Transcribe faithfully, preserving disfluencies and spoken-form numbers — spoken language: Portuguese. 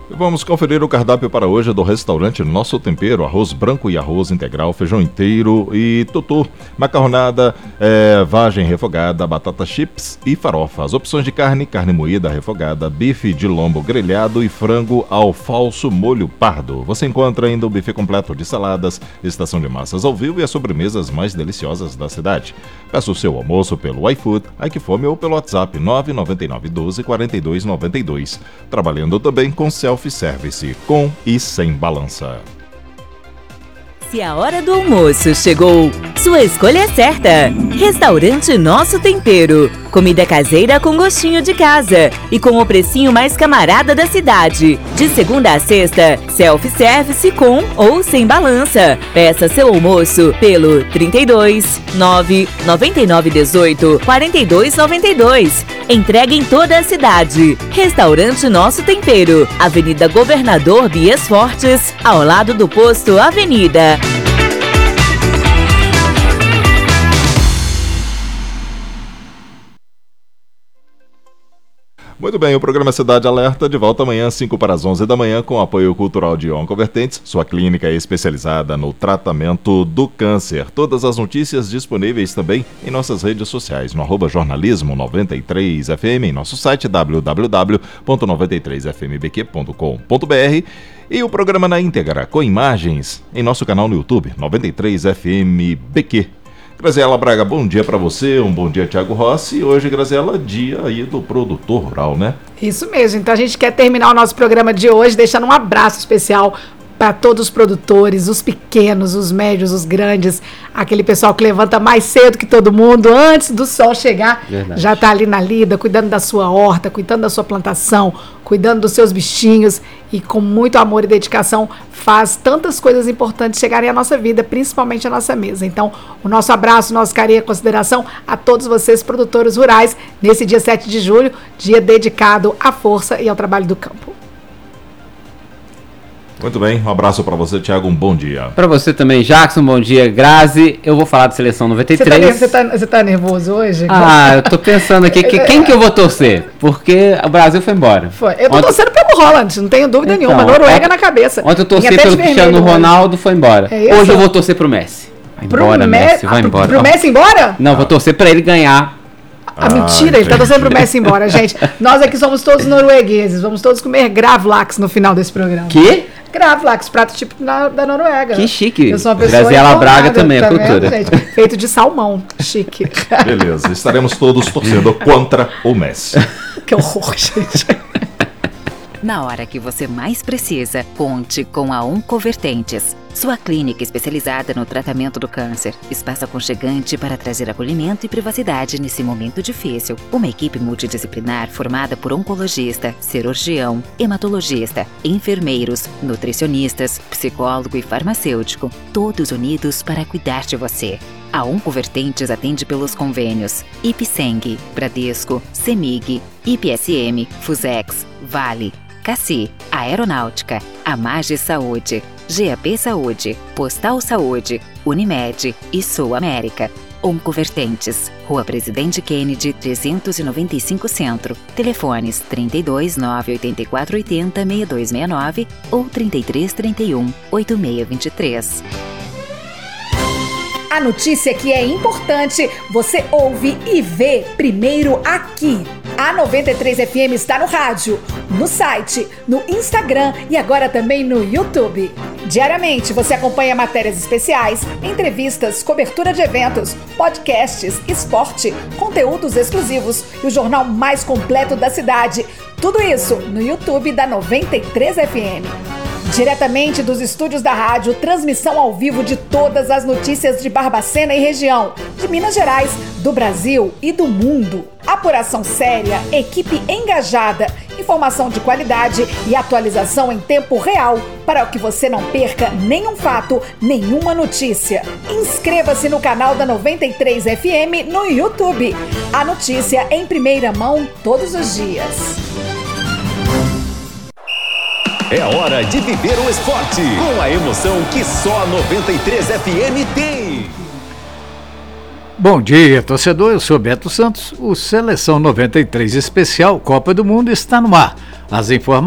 Vamos conferir o cardápio para hoje do restaurante Nosso Tempero: arroz branco e arroz integral, feijão inteiro e tutu, macarronada, é, vagem refogada, batata chips e farofa. As opções de carne: carne moída refogada, bife de lombo grelhado e frango ao falso molho pardo. Você encontra ainda o buffet completo de saladas, estação de massas ao vivo e as sobremesas mais deliciosas da cidade. Peça o seu almoço pelo iFood, iQfome ou pelo WhatsApp nove nove nove um dois quatro dois nove dois. Trabalhando também com self-service, com e sem balança. Se a hora do almoço chegou, sua escolha é certa. Restaurante Nosso Tempero. Comida caseira com gostinho de casa e com o precinho mais camarada da cidade. De segunda a sexta, self-service com ou sem balança. Peça seu almoço pelo trinta e dois, nove, noventa e nove, dezoito, quarenta e dois, noventa e dois. Entrega em toda a cidade. Restaurante Nosso Tempero. Avenida Governador Bias Fortes, ao lado do posto Avenida. Muito bem, o programa Cidade Alerta de volta amanhã, cinco para as onze da manhã, com apoio cultural de Oncovertentes, sua clínica especializada no tratamento do câncer. Todas as notícias disponíveis também em nossas redes sociais, no arroba jornalismo noventa e três F M, em nosso site w w w ponto noventa e três f m b q ponto com ponto b r e o programa na íntegra, com imagens, em nosso canal no YouTube, noventa e três F M B Q. Graziela Braga, bom dia para você, um bom dia Thiago Rossi. Hoje, Graziela, dia aí do produtor rural, né? Isso mesmo, então a gente quer terminar o nosso programa de hoje deixando um abraço especial para todos os produtores, os pequenos, os médios, os grandes, aquele pessoal que levanta mais cedo que todo mundo, antes do sol chegar. Verdade. Já está ali na lida, cuidando da sua horta, cuidando da sua plantação, cuidando dos seus bichinhos e com muito amor e dedicação faz tantas coisas importantes chegarem à nossa vida, principalmente à nossa mesa. Então, o nosso abraço, nosso carinho e consideração a todos vocês, produtores rurais, nesse dia sete de julho, dia dedicado à força e ao trabalho do campo. Muito bem, um abraço para você, Thiago, um bom dia. Para você também, Jackson, bom dia, Grazi. Eu vou falar da Seleção noventa e três. Você tá, você tá, tá nervoso hoje? Ah, eu tô pensando aqui, que, quem que eu vou torcer? Porque o Brasil foi embora. Foi. Eu tô ontem... torcendo pelo Holland, não tenho dúvida então, nenhuma, Noruega ontem, na cabeça. Ontem eu torci pelo Cristiano Ronaldo, foi embora. É hoje eu vou torcer pro Messi. Vai pro embora, Me... Messi, vai ah, embora. Pro, pro Messi embora? Não, vou torcer pra ele ganhar. Ah, ah, mentira, ele tá torcendo pro Messi embora, gente. Nós aqui somos todos noruegueses, vamos todos comer gravlax no final desse programa. Que? Gravlax, prato típico na, da Noruega. Que chique. Eu sou uma pessoa Graziela Braga também, tá a cultura. Vendo, gente? Feito de salmão, chique. Beleza, estaremos todos torcendo contra o Messi. Que horror, gente. Na hora que você mais precisa, conte com a Oncovertentes, sua clínica especializada no tratamento do câncer. Espaço aconchegante para trazer acolhimento e privacidade nesse momento difícil. Uma equipe multidisciplinar formada por oncologista, cirurgião, hematologista, enfermeiros, nutricionistas, psicólogo e farmacêutico, todos unidos para cuidar de você. A Oncovertentes atende pelos convênios Ipseng, Bradesco, Semig, I P S M, Fusex, Vale, Cassi, Aeronáutica, Amage Saúde, G A P Saúde, Postal Saúde, Unimed e Sul América. Oncovertentes, Rua Presidente Kennedy, trezentos e noventa e cinco Centro. Telefones trinta e dois, nove oito quatro oito zero, seis dois seis nove ou trinta e três, trinta e um, oito seis dois três. A notícia que é importante, você ouve e vê primeiro aqui. A noventa e três F M está no rádio, no site, no Instagram e agora também no YouTube. Diariamente você acompanha matérias especiais, entrevistas, cobertura de eventos, podcasts, esporte, conteúdos exclusivos e o jornal mais completo da cidade. Tudo isso no YouTube da noventa e três F M. Diretamente dos estúdios da rádio, transmissão ao vivo de todas as notícias de Barbacena e região, de Minas Gerais, do Brasil e do mundo. Apuração séria, equipe engajada, informação de qualidade e atualização em tempo real para que você não perca nenhum fato, nenhuma notícia. Inscreva-se no canal da noventa e três F M no YouTube. A notícia em primeira mão todos os dias. É hora de viver o esporte com a emoção que só a noventa e três F M tem. Bom dia, torcedor. Eu sou Beto Santos. O Seleção noventa e três Especial Copa do Mundo está no ar. As informações